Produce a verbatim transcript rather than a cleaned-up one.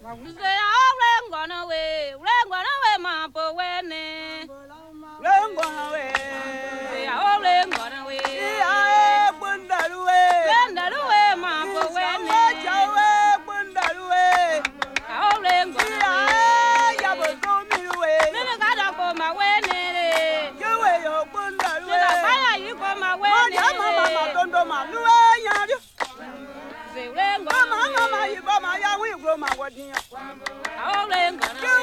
Say I'm gonna away, we're gonna away, my poor winning. We're gonna away. Say I'm gonna away. I wouldn't away. Send that away, my poor winning. I wouldn't away. I'm gonna away. I will go me away. Then I got up on my winning. You way, you wouldn't away. Fire, you go my way. Mama, don't do my new way. Say we're Mama, gonna Mama, you go my young, we grow my wedding. I'm gonna